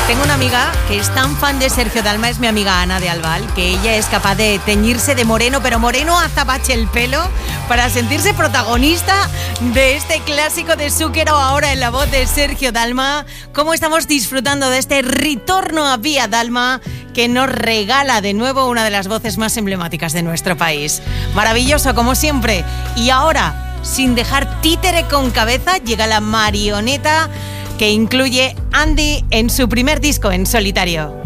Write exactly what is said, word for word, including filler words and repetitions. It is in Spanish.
Tengo una amiga que es tan fan de Sergio Dalma, es mi amiga Ana de Albal, que ella es capaz de teñirse de moreno, pero moreno azabache el pelo, para sentirse protagonista de este clásico de Zúquero, ahora en la voz de Sergio Dalma. ¿Cómo estamos disfrutando de este retorno a Vía Dalma que nos regala de nuevo una de las voces más emblemáticas de nuestro país? Maravilloso, como siempre. Y ahora, sin dejar títere con cabeza, llega la marioneta que incluye Andy en su primer disco en solitario.